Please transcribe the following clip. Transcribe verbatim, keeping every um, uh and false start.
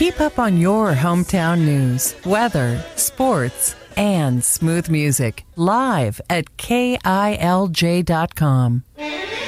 Keep up on your hometown news, weather, sports, and smooth music live at K I L J dot com.